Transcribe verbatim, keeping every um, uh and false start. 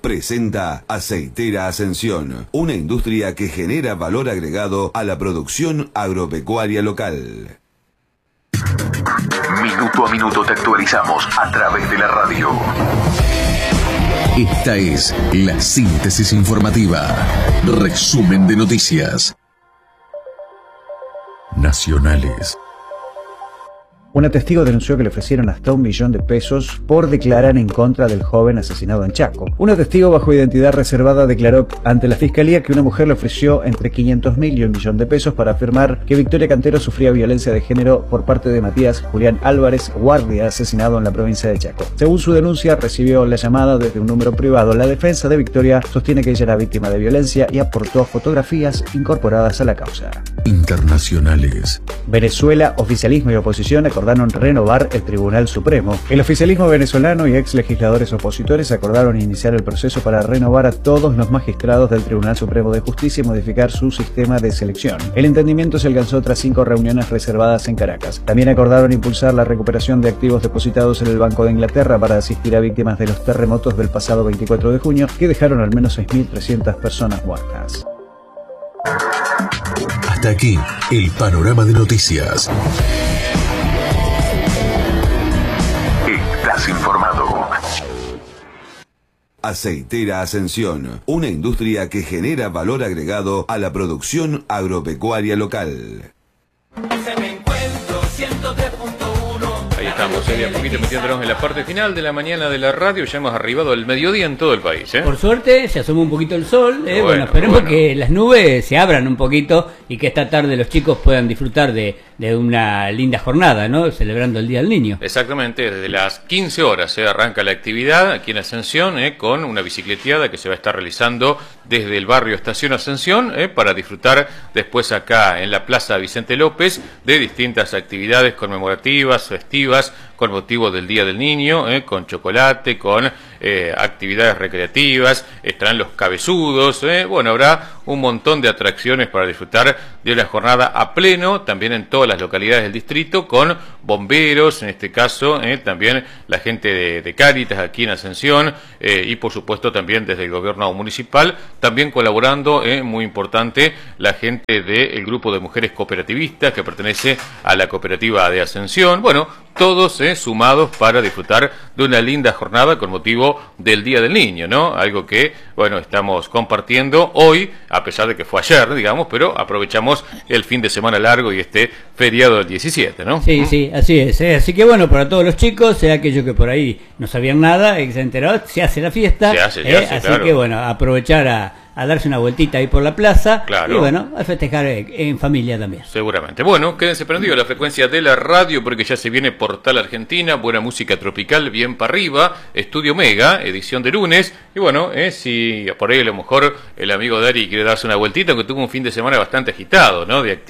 presenta Aceitera Ascensión, una industria que genera valor agregado a la producción agropecuaria local. Minuto a minuto te actualizamos a través de la radio. Esta es la síntesis informativa. Resumen de noticias nacionales. Una testigo denunció que le ofrecieron hasta un millón de pesos por declarar en contra del joven asesinado en Chaco. Una testigo bajo identidad reservada declaró ante la fiscalía que una mujer le ofreció entre quinientos mil y un millón de pesos para afirmar que Victoria Cantero sufría violencia de género por parte de Matías Julián Álvarez, guardia asesinado en la provincia de Chaco. Según su denuncia, recibió la llamada desde un número privado. La defensa de Victoria sostiene que ella era víctima de violencia y aportó fotografías incorporadas a la causa. Internacionales. Venezuela, oficialismo y oposición acordaron renovar el Tribunal Supremo. El oficialismo venezolano y ex legisladores opositores acordaron iniciar el proceso para renovar a todos los magistrados del Tribunal Supremo de Justicia y modificar su sistema de selección. El entendimiento se alcanzó tras cinco reuniones reservadas en Caracas. También acordaron impulsar la recuperación de activos depositados en el Banco de Inglaterra para asistir a víctimas de los terremotos del pasado veinticuatro de junio, que dejaron al menos seis mil trescientas personas muertas. Hasta aquí el panorama de noticias. Estás informado. Aceitera Ascensión, una industria que genera valor agregado a la producción agropecuaria local. Ahí estamos, eh, un poquito metiéndonos en la parte final de la mañana de la radio. Ya hemos arribado al mediodía en todo el país, ¿eh? Por suerte se asoma un poquito el sol, ¿eh? Bueno, bueno, esperemos bueno. que las nubes se abran un poquito y que esta tarde los chicos puedan disfrutar de, de una linda jornada, ¿no? Celebrando el Día del Niño. Exactamente, desde las quince horas se eh, arranca la actividad aquí en Ascensión, eh, con una bicicleteada que se va a estar realizando desde el barrio Estación Ascensión, eh, para disfrutar después acá en la Plaza Vicente López de distintas actividades conmemorativas, festivas, con motivo del Día del Niño, eh, con chocolate, con eh, actividades recreativas, estarán los cabezudos, eh, bueno, habrá un montón de atracciones para disfrutar de una jornada a pleno, también en todas las localidades del distrito, con bomberos, en este caso, eh, también la gente de, de Cáritas aquí en Ascensión, eh, y por supuesto también desde el gobierno municipal, también colaborando, eh, muy importante, la gente del grupo de mujeres cooperativistas que pertenece a la cooperativa de Ascensión, bueno, todos eh, sumados para disfrutar de una linda jornada con motivo del Día del Niño, ¿no? Algo que, bueno, estamos compartiendo hoy, a pesar de que fue ayer, digamos, pero aprovechamos el fin de semana largo y este feriado del diecisiete, ¿no? Sí, sí, así es, ¿eh? Así que bueno, para todos los chicos, sea aquellos que por ahí no sabían nada, que se han enterado, se hace la fiesta, Se hace, se ¿eh? hace, Así claro. que bueno, aprovechar a, a darse una vueltita ahí por la plaza, Claro. y bueno, a festejar en, en familia también. Seguramente. Bueno, quédense prendidos a la frecuencia de la radio porque ya se viene Portal Argentina, buena música tropical, bien para arriba, Estudio Mega, edición de lunes. Y bueno, eh, si por ahí a lo mejor el amigo Dari quiere darse una vueltita, aunque tuvo un fin de semana bastante agitado, ¿no? De actividad.